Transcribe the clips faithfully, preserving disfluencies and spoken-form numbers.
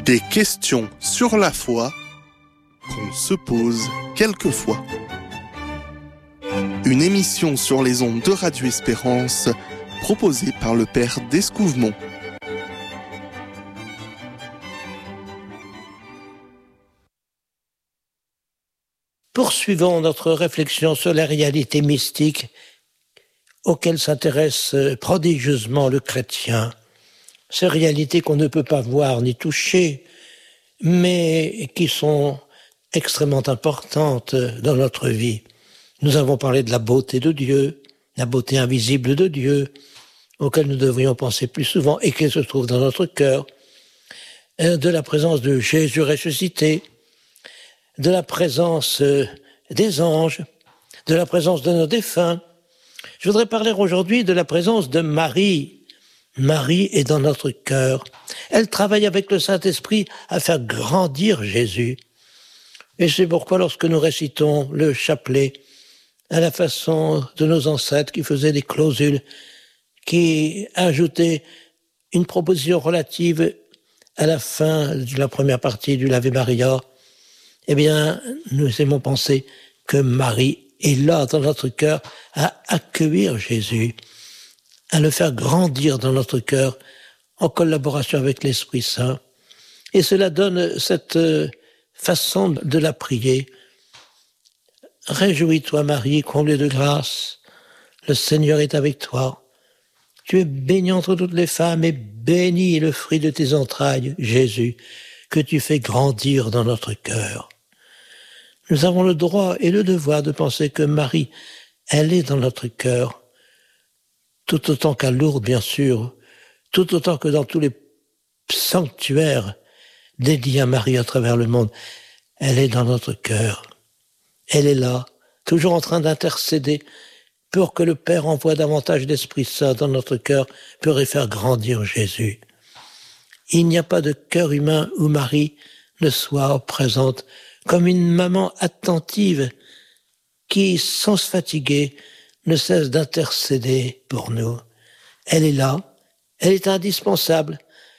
Des questions sur la foi qu'on se pose quelquefois. Une émission sur les ondes de Radio Espérance proposée par le Père d'Escouvemont. Poursuivons notre réflexion sur la réalité mystique auquel s'intéresse prodigieusement le chrétien. Ces réalités qu'on ne peut pas voir ni toucher, mais qui sont extrêmement importantes dans notre vie. Nous avons parlé de la beauté de Dieu, la beauté invisible de Dieu, auquel nous devrions penser plus souvent et qui se trouve dans notre cœur, de la présence de Jésus ressuscité, de la présence des anges, de la présence de nos défunts. Je voudrais parler aujourd'hui de la présence de Marie. Marie est dans notre cœur. Elle travaille avec le Saint-Esprit à faire grandir Jésus. Et c'est pourquoi lorsque nous récitons le chapelet, à la façon de nos ancêtres qui faisaient des clausules, qui ajoutaient une proposition relative à la fin de la première partie du Ave Maria, eh bien, nous aimons penser que Marie est là dans notre cœur à accueillir Jésus, à le faire grandir dans notre cœur en collaboration avec l'Esprit Saint. Et cela donne cette façon de la prier. Réjouis-toi Marie, comblée de grâce, le Seigneur est avec toi. Tu es bénie entre toutes les femmes et béni est le fruit de tes entrailles, Jésus, que tu fais grandir dans notre cœur. Nous avons le droit et le devoir de penser que Marie, elle est dans notre cœur, tout autant qu'à Lourdes, bien sûr, tout autant que dans tous les sanctuaires dédiés à Marie à travers le monde. Elle est dans notre cœur. Elle est là, toujours en train d'intercéder pour que le Père envoie davantage d'Esprit Saint dans notre cœur pour y faire grandir Jésus. Il n'y a pas de cœur humain où Marie ne soit présente comme une maman attentive qui, sans se fatiguer, ne cesse d'intercéder pour nous. Elle est là, elle est indispensable.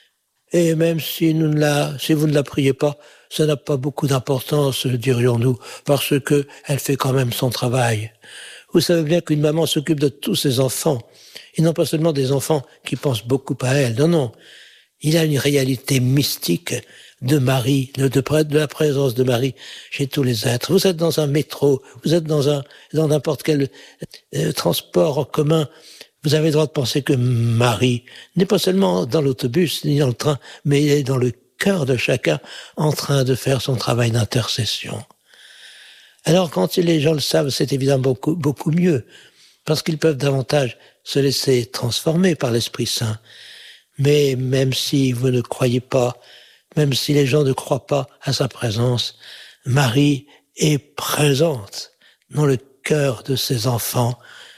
Et même si, nous ne la, si vous ne la priez pas, ça n'a pas beaucoup d'importance, dirions-nous, parce que elle fait quand même son travail. Vous savez bien qu'une maman s'occupe de tous ses enfants, et non pas seulement des enfants qui pensent beaucoup à elle. Non, non. Il y a une réalité mystique de Marie, de, de, de la présence de Marie chez tous les êtres. Vous êtes dans un métro, vous êtes dans un dans n'importe quel euh, transport en commun. Vous avez le droit de penser que Marie n'est pas seulement dans l'autobus ni dans le train, mais elle est dans le cœur de chacun en train de faire son travail d'intercession. Alors quand les gens le savent, c'est évidemment beaucoup, beaucoup mieux, parce qu'ils peuvent davantage se laisser transformer par l'Esprit Saint. Mais même si vous ne croyez pas, même si les gens ne croient pas à sa présence, Marie est présente dans le cœur de ses enfants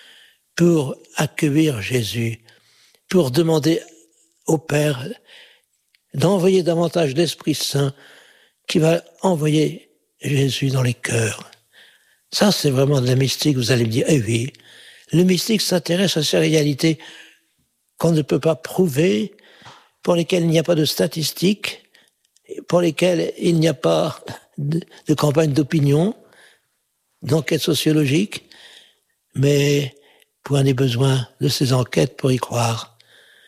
pour accueillir Jésus, pour demander au Père d'envoyer davantage d'Esprit Saint qui va envoyer Jésus dans les cœurs. Ça, c'est vraiment de la mystique. Vous allez me dire, eh oui, le mystique s'intéresse à ces réalités qu'on ne peut pas prouver, pour lesquelles il n'y a pas de statistiques, pour lesquelles il n'y a pas de, de campagne d'opinion, d'enquête sociologique, mais point n'est besoin de ces enquêtes pour y croire.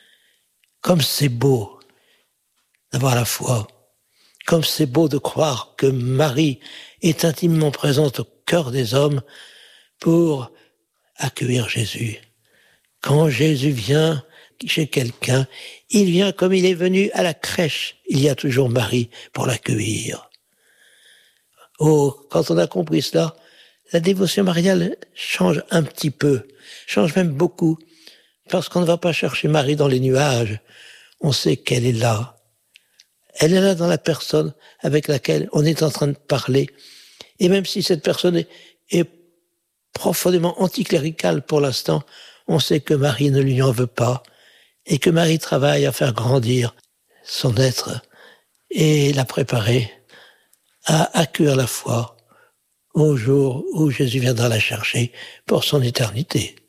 Comme c'est beau d'avoir la foi, comme c'est beau de croire que Marie est intimement présente au cœur des hommes pour accueillir Jésus. Quand Jésus vient chez quelqu'un, il vient comme il est venu à la crèche. Il y a toujours Marie pour l'accueillir. Oh, quand on a compris cela, la dévotion mariale change un petit peu, change même beaucoup, parce qu'on ne va pas chercher Marie dans les nuages. On sait qu'elle est là. Elle est là dans la personne avec laquelle on est en train de parler. Et même si cette personne est, est profondément anticléricale pour l'instant, on sait que Marie ne lui en veut pas et que Marie travaille à faire grandir son être et la préparer à accueillir la foi au jour où Jésus viendra la chercher pour son éternité.